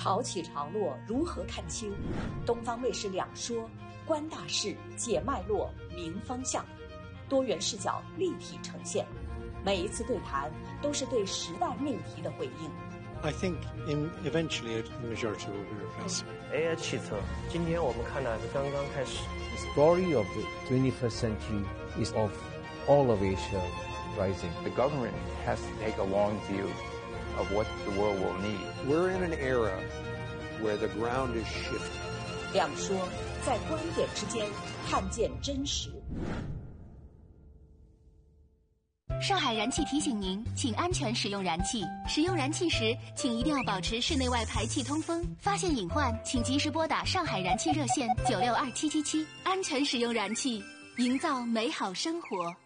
潮起潮落如何看清？东方卫视两说，观大事，解脉络，明方向，多元视角立体呈现。每一次对谈都是对时代命题的回应。 I think eventually the majority will be replaced. AI 汽车，今天我们看的是刚刚开始。 The story of the 21st century is of all of Asia rising. The government has to take a long view of what the world will need. We're in an era where the ground is shifting. 两说，在观点之间看见真实。 上海燃气提醒您，请安全使用燃气。使用燃气时，请一定要保持室内外排气通风。发现隐患，请及时拨打上海燃气热线962777。安全使用燃气，营造美好生活。